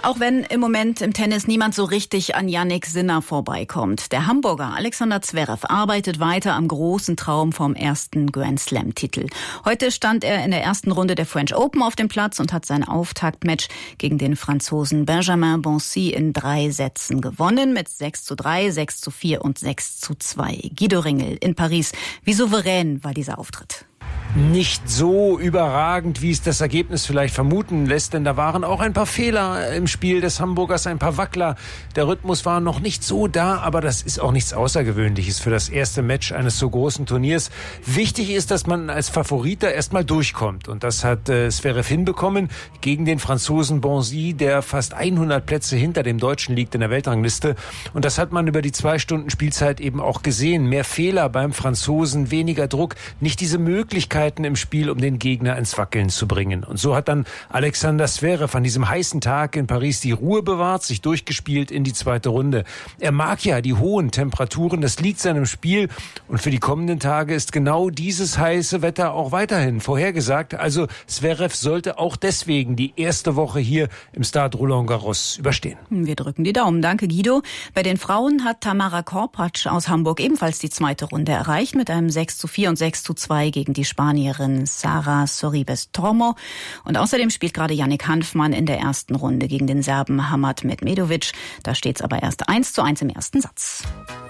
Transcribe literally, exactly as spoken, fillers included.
Auch wenn im Moment im Tennis niemand so richtig an Jannik Sinner vorbeikommt. Der Hamburger Alexander Zverev arbeitet weiter am großen Traum vom ersten Grand Slam-Titel. Heute stand er in der ersten Runde der French Open auf dem Platz und hat sein Auftaktmatch gegen den Franzosen Benjamin Bonzi in drei Sätzen gewonnen mit sechs zu drei, sechs zu vier und sechs zu zwei. Guido Ringel in Paris. Wie souverän war dieser Auftritt? Nicht so überragend, wie es das Ergebnis vielleicht vermuten lässt, denn da waren auch ein paar Fehler im Spiel des Hamburgers, ein paar Wackler. Der Rhythmus war noch nicht so da, aber das ist auch nichts Außergewöhnliches für das erste Match eines so großen Turniers. Wichtig ist, dass man als Favorit da erstmal durchkommt, und das hat äh, Zverev hinbekommen gegen den Franzosen Bonzi, der fast hundert Plätze hinter dem Deutschen liegt in der Weltrangliste, und das hat man über die zwei Stunden Spielzeit eben auch gesehen. Mehr Fehler beim Franzosen, weniger Druck, nicht diese Möglichkeit im Spiel, um den Gegner ins Wackeln zu bringen. Und so hat dann Alexander Zverev an diesem heißen Tag in Paris die Ruhe bewahrt, sich durchgespielt in die zweite Runde. Er mag ja die hohen Temperaturen, das liegt seinem Spiel, und für die kommenden Tage ist genau dieses heiße Wetter auch weiterhin vorhergesagt. Also Zverev sollte auch deswegen die erste Woche hier im Stade Roland Garros überstehen. Wir drücken die Daumen. Danke, Guido. Bei den Frauen hat Tamara Korpatsch aus Hamburg ebenfalls die zweite Runde erreicht mit einem sechs zu vier und sechs zu zwei gegen die Spanierin Sara Sorribes-Tormo. Und außerdem spielt gerade Yannick Hanfmann in der ersten Runde gegen den Serben Hamad Medmedovic. Da steht es aber erst eins zu eins im ersten Satz.